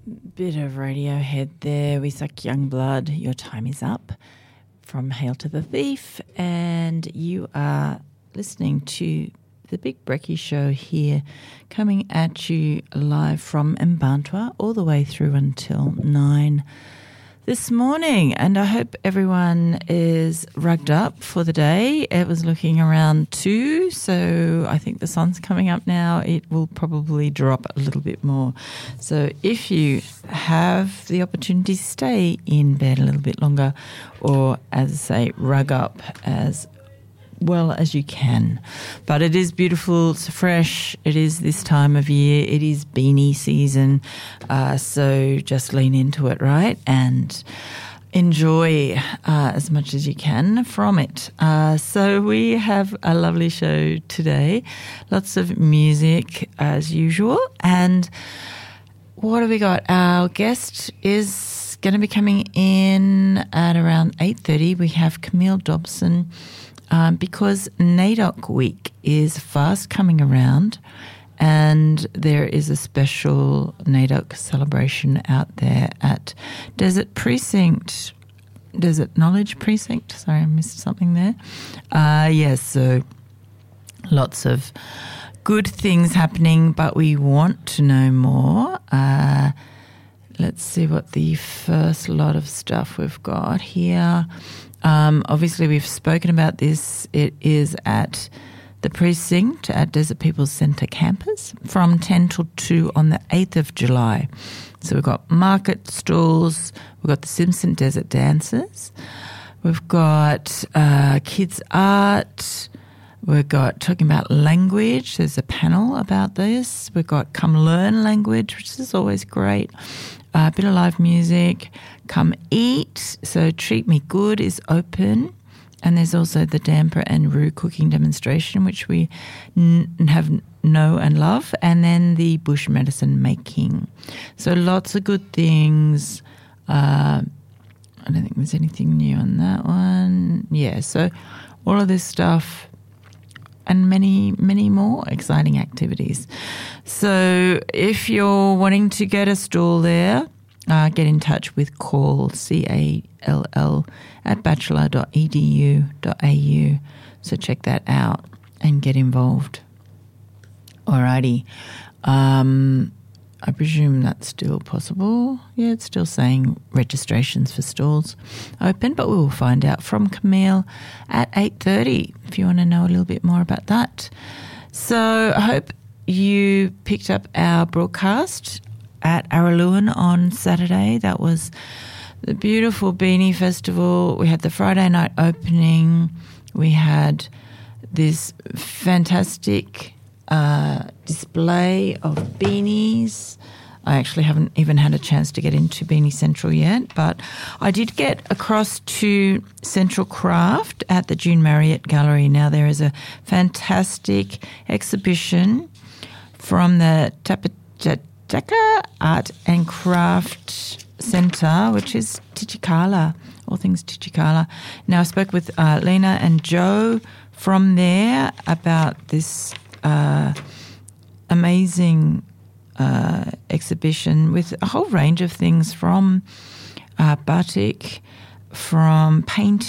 Bit of Radiohead there with like Youngblood, Your Time Is Up from Hail to the Thief, and you are listening to the Big Brekkie Show here, coming at you live from Mbantua all the way through until 9 this morning, and I hope everyone is rugged up for the day. It was looking around 2, so I think the sun's coming up now. It will probably drop a little bit more. So if you have the opportunity, stay in bed a little bit longer, or as I say, rug up as well as you can. But it is beautiful, it's fresh, it is this time of year, it is beanie season, so just lean into it, right, and enjoy as much as you can from it. So we have a lovely show today, lots of music as usual, and what have we got? Our guest is going to be coming in at around 8:30. We have Camille Dobson, because NAIDOC Week is fast coming around, and there is a special NAIDOC celebration out there at Desert Knowledge Precinct. Sorry, I missed something there. Yes, so lots of good things happening, but we want to know more. Let's see what the first lot of stuff we've got here. Obviously, we've spoken about this. It is at the precinct at Desert People's Centre campus from 10 till 2 on the 8th of July. So we've got market stalls, we've got the Simpson Desert Dancers, we've got kids' art, we've got talking about language. There's a panel about this. We've got Come Learn Language, which is always great. A bit of live music. Come Eat. So Treat Me Good is open. And there's also the damper and roux cooking demonstration, which we know and love. And then the bush medicine making. So lots of good things. I don't think there's anything new on that one. Yeah, so all of this stuff and many, many more exciting activities. So if you're wanting to get a stall there, get in touch with CALL, CALL, at bachelor.edu.au. So check that out and get involved. Alrighty. I presume that's still possible. Yeah, it's still saying registrations for stalls open, but we will find out from Camille at 8:30 if you want to know a little bit more about that. So I hope you picked up our broadcast at Araluen on Saturday. That was the beautiful Beanie Festival. We had the Friday night opening. We had this fantastic display of beanies. I actually haven't even had a chance to get into Beanie Central yet, but I did get across to Central Craft at the June Marriott Gallery. Now there is a fantastic exhibition from the Tapataka Art and Craft Centre, which is Tichikala, all things Tichikala. Now I spoke with Lena and Joe from there about this amazing exhibition with a whole range of things from batik, from painting,